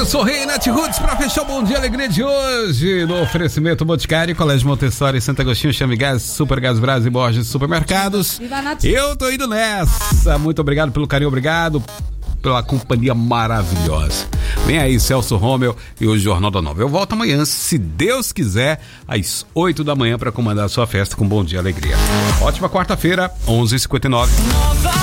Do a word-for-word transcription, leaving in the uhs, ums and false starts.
Eu sou o Rei Nath Roots para fechar o Bom Dia Alegria de hoje. No oferecimento Boticário, Colégio Montessori, Santo Agostinho, Chame Gás, Super Gás Brás e Borges Supermercados. Viva a Nath. Eu tô indo nessa. Muito obrigado pelo carinho, obrigado pela companhia maravilhosa. Vem aí, Celso Romeu e o Jornal da Nova. Eu volto amanhã, se Deus quiser, às oito da manhã para comandar a sua festa com Bom Dia Alegria. Ótima quarta-feira, onze e cinquenta e nove.